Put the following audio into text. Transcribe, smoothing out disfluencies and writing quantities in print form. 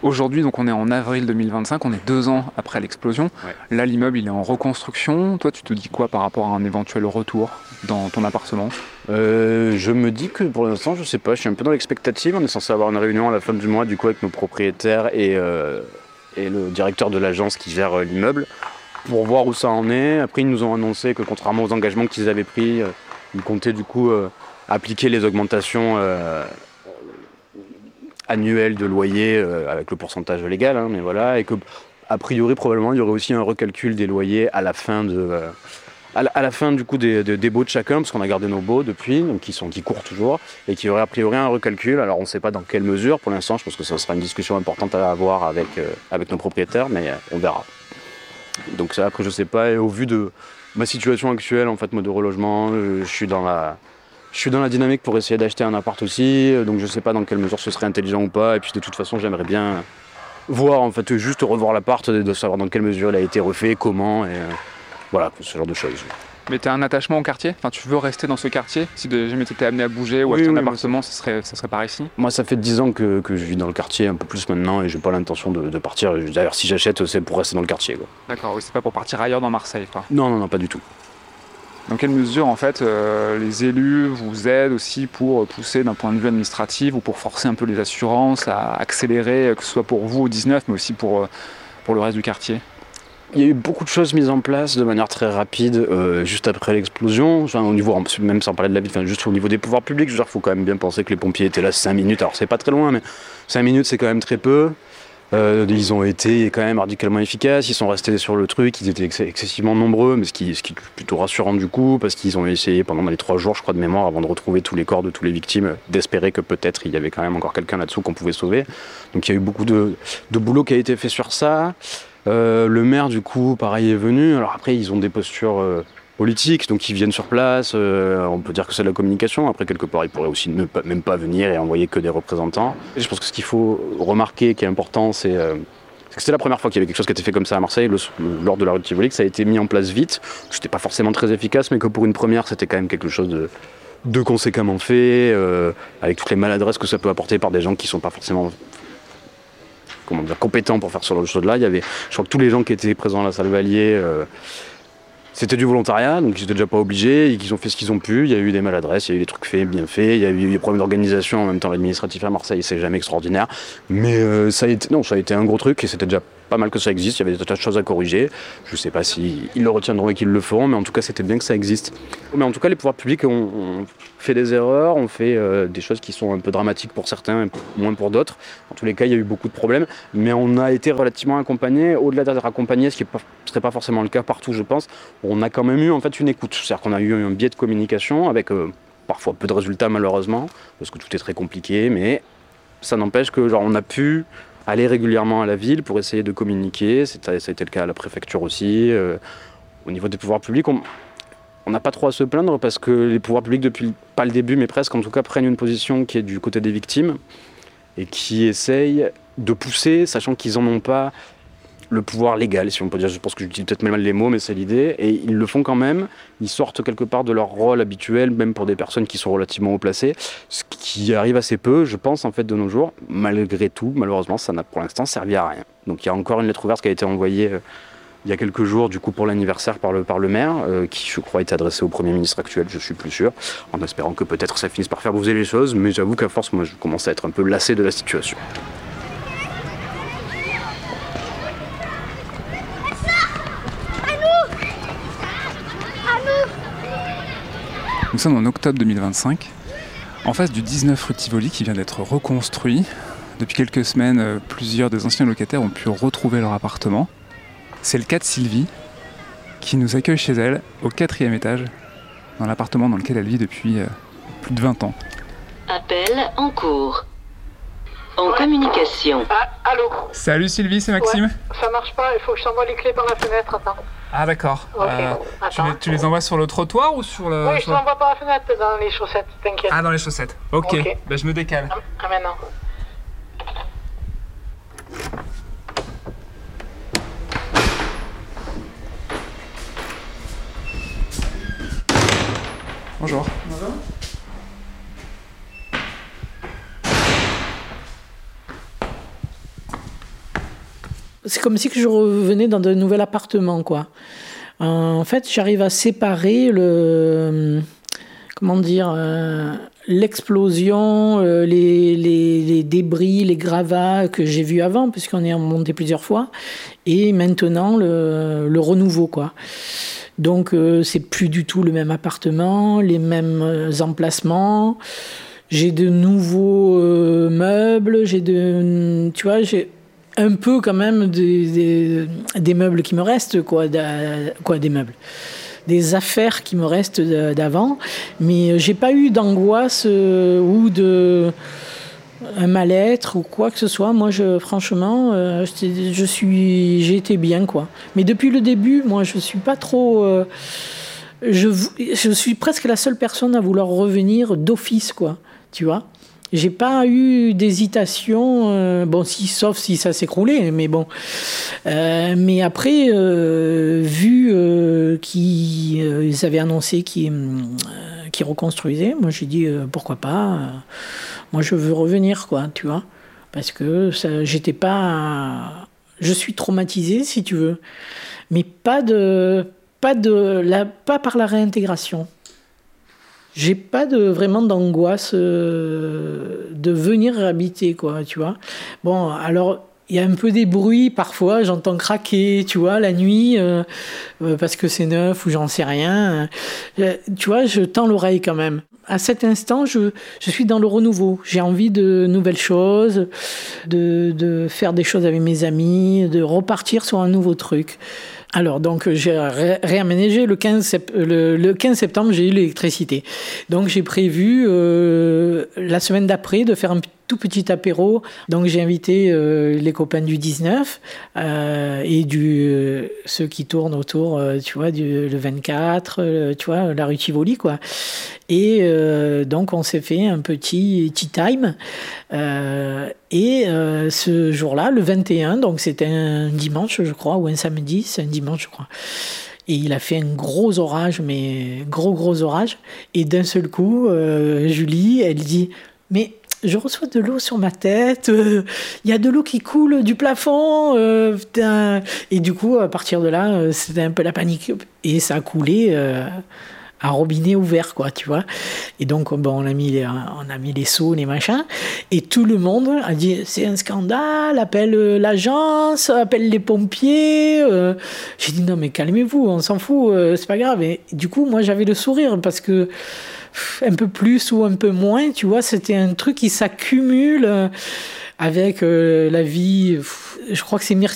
Aujourd'hui, donc on est en avril 2025, on est 2 ans après l'explosion. Ouais. Là, l'immeuble, il est en reconstruction. Toi, tu te dis quoi par rapport à un éventuel retour dans ton appartement? Je me dis que pour l'instant, je sais pas, je suis un peu dans l'expectative. On est censé avoir une réunion à la fin du mois, du coup, avec nos propriétaires et le directeur de l'agence qui gère l'immeuble, pour voir où ça en est. Après, ils nous ont annoncé que contrairement aux engagements qu'ils avaient pris, ils comptaient du coup appliquer les augmentations annuelles de loyer avec le pourcentage légal, hein, mais voilà, et que a priori probablement il y aurait aussi un recalcul des loyers à la fin à la fin du coup des baux de chacun, parce qu'on a gardé nos baux depuis, donc qui courent toujours, et qu'il y aurait a priori un recalcul. Alors on ne sait pas dans quelle mesure pour l'instant, je pense que ça sera une discussion importante à avoir avec nos propriétaires, mais on verra. Donc ça après je sais pas, et au vu de ma situation actuelle en fait, moi de relogement, je suis dans la dynamique pour essayer d'acheter un appart aussi, donc je sais pas dans quelle mesure ce serait intelligent ou pas, et puis de toute façon j'aimerais bien voir en fait, juste revoir l'appart, de savoir dans quelle mesure il a été refait, comment, et voilà, ce genre de choses. Mais tu as un attachement au quartier? Enfin, tu veux rester dans ce quartier? Si jamais tu étais amené à bouger ou Oui, acheter un oui, appartement, ça serait par ici? Moi ça fait 10 ans que je vis dans le quartier, un peu plus maintenant, et j'ai pas l'intention de partir. D'ailleurs si j'achète, c'est pour rester dans le quartier, quoi. D'accord, oui, c'est pas pour partir ailleurs dans Marseille, quoi. Non, pas du tout. Dans quelle mesure, en fait, les élus vous aident aussi pour pousser d'un point de vue administratif ou pour forcer un peu les assurances à accélérer, que ce soit pour vous au 19, mais aussi pour le reste du quartier? Il y a eu beaucoup de choses mises en place de manière très rapide juste après l'explosion, enfin, au niveau, même sans parler de la ville, enfin, juste au niveau des pouvoirs publics. Je veux dire, il faut quand même bien penser que les pompiers étaient là 5 minutes, alors c'est pas très loin, mais 5 minutes c'est quand même très peu. Ils ont été quand même radicalement efficaces, ils sont restés sur le truc, ils étaient excessivement nombreux, mais ce qui est plutôt rassurant du coup, parce qu'ils ont essayé pendant les 3 jours, je crois, de mémoire, avant de retrouver tous les corps de toutes les victimes, d'espérer que peut-être il y avait quand même encore quelqu'un là-dessous qu'on pouvait sauver. Donc il y a eu beaucoup de boulot qui a été fait sur ça. Le maire du coup, pareil, est venu. Alors après, ils ont des postures politiques, donc ils viennent sur place. On peut dire que c'est de la communication. Après, quelque part, ils pourraient aussi même pas venir et envoyer que des représentants. Et je pense que ce qu'il faut remarquer, qui est important, c'est que c'était la première fois qu'il y avait quelque chose qui a été fait comme ça à Marseille, lors de la rue de Tivoli, que ça a été mis en place vite. C'était pas forcément très efficace, mais que pour une première, c'était quand même quelque chose de conséquemment fait, avec toutes les maladresses que ça peut apporter par des gens qui sont pas forcément compétents pour faire ce genre de choses-là. Je crois que tous les gens qui étaient présents à la salle Valier, c'était du volontariat, donc ils n'étaient déjà pas obligés, et qu'ils ont fait ce qu'ils ont pu. Il y a eu des maladresses, il y a eu des trucs faits, bien faits, il y a eu des problèmes d'organisation. En même temps, l'administratif à Marseille, c'est jamais extraordinaire. Mais ça a été un gros truc, et c'était déjà pas mal que ça existe. Il y avait des tas de choses à corriger. Je sais pas s'ils le retiendront et qu'ils le feront, mais en tout cas, c'était bien que ça existe. Mais en tout cas, les pouvoirs publics ont fait des erreurs, ont fait des choses qui sont un peu dramatiques pour certains et moins pour d'autres. En tous les cas, il y a eu beaucoup de problèmes, mais on a été relativement accompagnés. Au-delà d'être accompagnés, ce qui ne serait pas forcément le cas partout, je pense, on a quand même eu en fait une écoute. C'est-à-dire qu'on a eu un biais de communication avec parfois peu de résultats malheureusement, parce que tout est très compliqué, mais ça n'empêche que on a pu aller régulièrement à la ville pour essayer de communiquer. Ça a été le cas à la préfecture aussi. Au niveau des pouvoirs publics, on n'a pas trop à se plaindre parce que les pouvoirs publics, depuis pas le début, mais presque en tout cas, prennent une position qui est du côté des victimes et qui essayent de pousser, sachant qu'ils n'en ont pas le pouvoir légal, si on peut dire. Je pense que j'utilise peut-être mal les mots, mais c'est l'idée. Et ils le font quand même. Ils sortent quelque part de leur rôle habituel, même pour des personnes qui sont relativement haut placées, ce qui arrive assez peu, je pense, en fait, de nos jours. Malgré tout, malheureusement, ça n'a pour l'instant servi à rien. Donc il y a encore une lettre ouverte qui a été envoyée il y a quelques jours, du coup, pour l'anniversaire par le maire, qui, je crois, est adressé au Premier ministre actuel, je suis plus sûr, en espérant que peut-être ça finisse par faire bouger les choses. Mais j'avoue qu'à force, moi, je commence à être un peu lassé de la situation. Nous sommes en octobre 2025, en face du 19 rue Tivoli qui vient d'être reconstruit. Depuis quelques semaines, plusieurs des anciens locataires ont pu retrouver leur appartement. C'est le cas de Sylvie, qui nous accueille chez elle, au 4e étage, dans l'appartement dans lequel elle vit depuis plus de 20 ans. Appel en cours. En communication. Ah, allô? Salut Sylvie, c'est Maxime. Ouais, ça marche pas, il faut que je t'envoie les clés par la fenêtre, attends. Ah d'accord. Ok, attends. Tu les envoies sur le trottoir ou sur le... Oui, je t'envoie par la fenêtre, dans les chaussettes, t'inquiète. Ah, dans les chaussettes. Ok. Ben, je me décale. Ah, maintenant. Bonjour. Bonjour. c'est comme si que je revenais dans un nouvel appartement, quoi. En fait, j'arrive à séparer l'explosion, les débris, les gravats que j'ai vus avant, puisqu'on est monté plusieurs fois, et maintenant le renouveau, quoi. Donc c'est plus du tout le même appartement, les mêmes emplacements. J'ai de nouveaux meubles, j'ai un peu quand même des meubles qui me restent, quoi, des meubles. Des affaires qui me restent d'avant, mais j'ai pas eu d'angoisse ou un mal-être ou quoi que ce soit. Moi, franchement, j'ai été bien, quoi. Mais depuis le début, moi, je suis pas trop. Je suis presque la seule personne à vouloir revenir d'office, quoi. Tu vois. J'ai pas eu d'hésitation, sauf si ça s'écroulait, mais bon. Mais après, vu qu'ils avaient annoncé qu'ils reconstruisaient, moi j'ai dit pourquoi pas. Moi je veux revenir, quoi, tu vois, parce que j'étais pas. Je suis traumatisée, si tu veux, mais pas par la réintégration. J'ai pas vraiment d'angoisse de venir habiter, quoi, tu vois. Bon, alors, il y a un peu des bruits, parfois, j'entends craquer, tu vois, la nuit, parce que c'est neuf ou j'en sais rien. Tu vois, je tends l'oreille quand même. À cet instant, je suis dans le renouveau. J'ai envie de nouvelles choses, de faire des choses avec mes amis, de repartir sur un nouveau truc. Alors, donc, j'ai réaménagé le 15 septembre, j'ai eu l'électricité. Donc, j'ai prévu la semaine d'après de faire un tout petit apéro. Donc, j'ai invité les copains du 19 et ceux qui tournent autour, tu vois, le 24, tu vois, la rue Tivoli, quoi. Et donc, on s'est fait un petit tea time. Ce jour-là, le 21, donc c'était un dimanche, je crois, ou un samedi, c'est un dimanche, je crois. Et il a fait un gros orage, mais gros orage. Et d'un seul coup, Julie, elle dit « Mais je reçois de l'eau sur ma tête, il y a de l'eau qui coule du plafond. Putain. » Et du coup, à partir de là, c'était un peu la panique. Et ça a coulé à robinet ouvert, quoi, tu vois. Et donc, on a mis les seaux, les machins, et tout le monde a dit c'est un scandale, appelle l'agence, appelle les pompiers. J'ai dit non mais calmez-vous, on s'en fout, c'est pas grave. Et du coup, moi j'avais le sourire parce que un peu plus ou un peu moins, tu vois, c'était un truc qui s'accumule avec la vie. Je crois que c'est